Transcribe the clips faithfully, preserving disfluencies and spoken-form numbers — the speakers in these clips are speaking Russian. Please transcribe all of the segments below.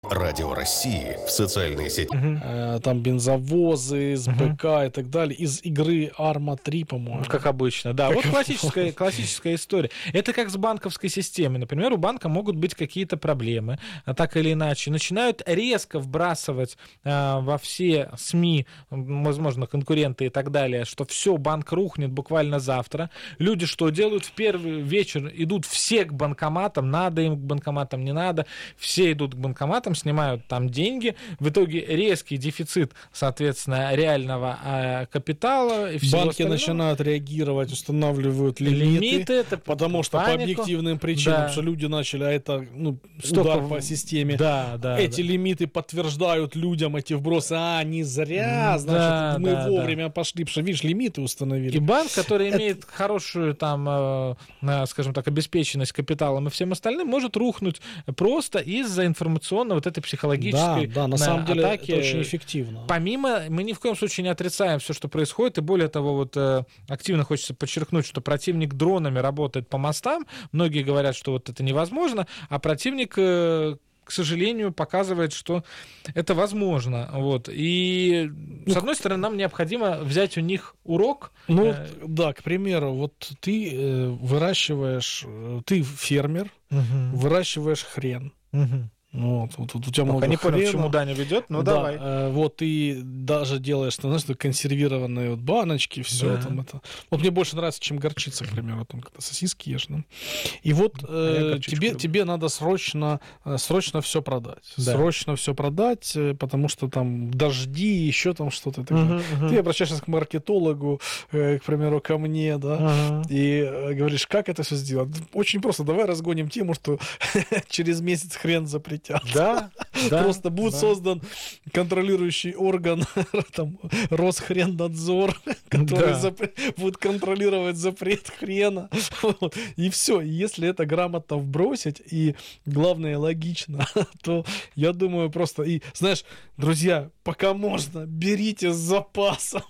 Радио России в социальные сети. Угу. Там бензовозы, СБК угу. и так далее. Из игры Арма три, по-моему. Как обычно, да. Как вот классическая, классическая история. Это как с банковской системой. Например, у банка могут быть какие-то проблемы, так или иначе. Начинают резко вбрасывать а, во все СМИ, возможно, конкуренты и так далее, что все, банк рухнет буквально завтра. Люди что делают? В первый вечер идут все к банкоматам, надо им к банкоматам, не надо. Все идут к банкоматам, снимают там деньги, в итоге резкий дефицит, соответственно, реального э, капитала. И всего банки остального. Начинают реагировать, устанавливают лимиты, лимиты это потому что панику. По объективным причинам, да. что люди начали, а это ну, Столько... удар по системе. Да, да, эти да. лимиты подтверждают людям эти вбросы, а не зря, значит, да, мы да, вовремя да. пошли, потому что, видишь, лимиты установили. И банк, который это... имеет хорошую, там, э, скажем так, обеспеченность капиталом и всем остальным, может рухнуть просто из-за информационной вот этой психологической Да, да, на самом деле атаки. Это очень эффективно. Помимо, мы ни в коем случае не отрицаем все, что происходит, и более того, вот э, активно хочется подчеркнуть, что противник дронами работает по мостам, многие говорят, что вот это невозможно, а противник... Э, к сожалению, показывает, что это возможно. Вот. И, с одной стороны, нам необходимо взять у них урок. Ну, да, к примеру, вот ты выращиваешь, ты фермер, угу. выращиваешь хрен. Угу. Вот, вот, вот у тебя много не хрена. понял, к чему Даня ведет, но да, давай. Э, вот ты даже делаешь, знаешь, консервированные вот баночки, все да. там это. Вот мне больше нравится, чем горчица, к примеру, там, когда сосиски ешь. Ну. И вот э, тебе, тебе надо срочно, срочно все продать. Да. Срочно все продать, потому что там дожди, еще там что-то такое. Uh-huh, uh-huh. Ты обращаешься к маркетологу, э, к примеру, ко мне, да, uh-huh. и э, говоришь, как это все сделать. Очень просто, давай разгоним тему, что через месяц хрен запретят. Да, да, просто будет да. создан контролирующий орган, там, Росхреннадзор, который да. запр... будет контролировать запрет хрена. Вот. И все. Если это грамотно вбросить, и главное, логично, то я думаю просто... И, знаешь, друзья, пока можно, берите с запасом.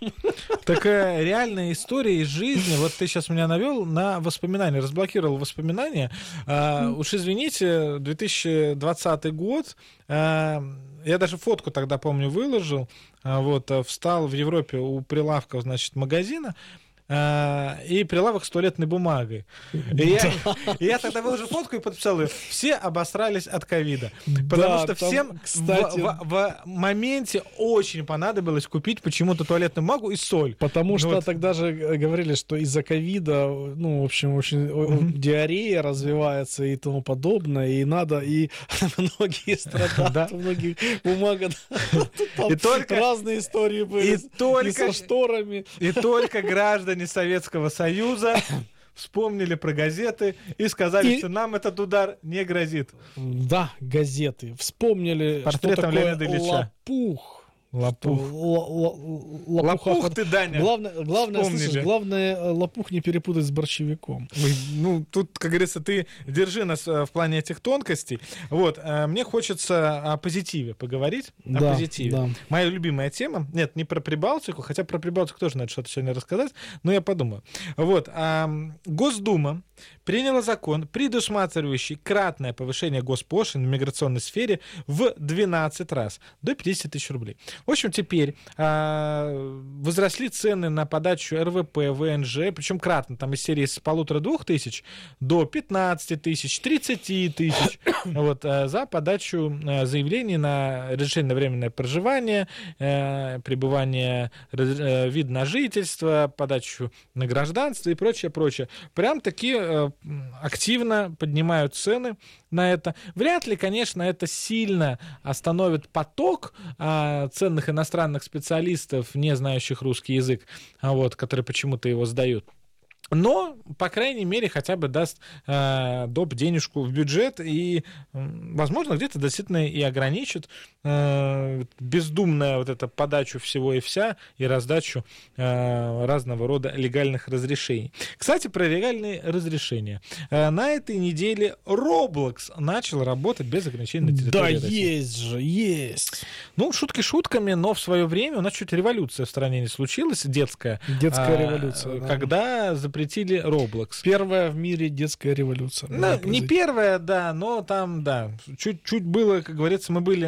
Такая реальная история из жизни. Вот ты сейчас меня навел на воспоминания, разблокировал воспоминания. А, уж извините, две тысячи двадцатый год, я даже фотку тогда, помню, выложил, вот, встал в Европе у прилавков, значит, магазина, и прилавок с туалетной бумагой. И я, и я тогда выложил фотку и подписал ее. Все обосрались от ковида. Потому да, что там, всем кстати... в, в, в моменте очень понадобилось купить почему-то туалетную бумагу и соль. Потому что вот. Тогда же говорили, что из-за ковида, ну, в общем, очень mm-hmm. диарея развивается и тому подобное, и надо, и многие страдают, многие бумага. И только разные истории были и со шторами. И только граждане Советского Союза вспомнили про газеты и сказали, и... что нам этот удар не грозит. Да, газеты. Вспомнили, портретом что такое лопух. Лопух. Лопух. Лопух ты, Даня. Главное, главное, слышишь, главное, лопух не перепутать с борщевиком. Ой, ну, тут, как говорится, ты держи нас в плане этих тонкостей. Вот, мне хочется о позитиве поговорить. Да, о позитиве. Да. Моя любимая тема. Нет, не про Прибалтику, хотя про Прибалтику тоже надо что-то сегодня рассказать, но я подумаю. Вот, Госдума приняла закон, предусматривающий кратное повышение госпошлин в миграционной сфере в двенадцать раз, до пятьдесят тысяч рублей. В общем, теперь а, возросли цены на подачу эр вэ пэ, вэ эн жэ, причем кратно, там из серии с полутора-двух тысяч до пятнадцати тысяч, тридцати тысяч вот, а, за подачу а, заявлений на разрешение на временное проживание, а, пребывание, а, вид на жительство, подачу на гражданство и прочее, прочее. Прям таки а, активно поднимают цены на это. Вряд ли, конечно, это сильно остановит поток а, ценных иностранных специалистов, не знающих русский язык, а вот, которые почему-то его сдают. Но, по крайней мере, хотя бы даст э, доп. Денежку в бюджет и, э, возможно, где-то действительно и ограничит э, бездумную вот эту подачу всего и вся и раздачу э, разного рода легальных разрешений. Кстати, про легальные разрешения. Э, на этой неделе Roblox начал работать без ограничений на территории Да, России. есть же, есть. Ну, шутки шутками, но в свое время у нас чуть революция в стране не случилась, детская. Детская э, революция, да. Когда запретили Roblox. Первая в мире детская революция. Ну, не первая, да, но там, да, чуть-чуть было, как говорится, мы были